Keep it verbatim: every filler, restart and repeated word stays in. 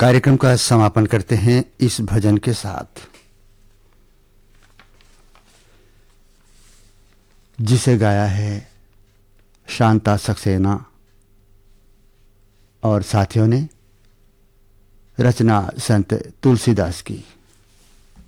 कार्यक्रम का समापन करते हैं इस भजन के साथ, जिसे गाया है शांता सक्सेना और साथियों ने। रचना संत तुलसीदास की।